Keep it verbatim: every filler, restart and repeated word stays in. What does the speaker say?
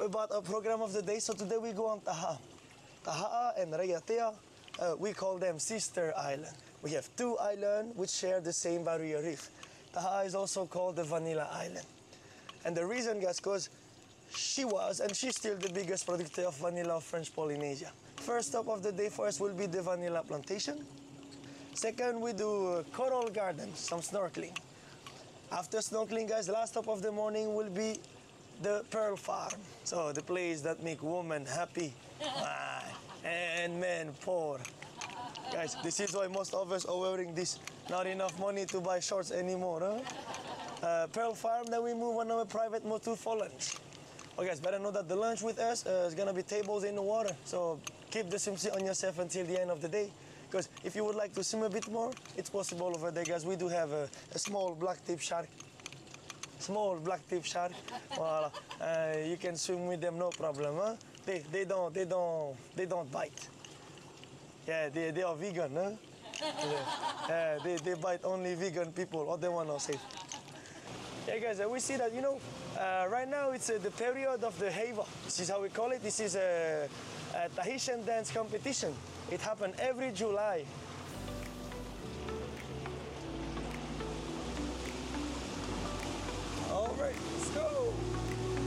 about our program of the day. So today we go on Taha'a. Taha'a and Raiatea, uh, we call them sister island. We have two islands which share the same barrier reef. Taha'a is also called the Vanilla Island. And the reason, guys, because she was and she's still the biggest producer of vanilla of French Polynesia. First stop of the day for us will be the vanilla plantation. Second, we do coral gardens, some snorkeling. After snorkeling, guys, the last stop of the morning will be the pearl farm. So the place that make women happy and men poor. Guys, this is why most of us are wearing this. Not enough money to buy shorts anymore, huh? Uh, pearl farm, then we move on our private motor for lunch. Okay, guys, better know that the lunch with us uh, is gonna be tables in the water. So keep the swimsuit on yourself until the end of the day. Because if you would like to swim a bit more, it's possible over there, guys. We do have a, a small black tip shark. Small black tip shark. Voila. Uh, you can swim with them, no problem, huh? They, they don't, they don't, they don't bite. Yeah, they, they are vegan, huh? Yeah, yeah they, they bite only vegan people. Other one are safe. Yeah, guys, uh, we see that, you know, uh, right now it's uh, the period of the Heiva. This is how we call it. This is a, a Tahitian dance competition. It happens every July.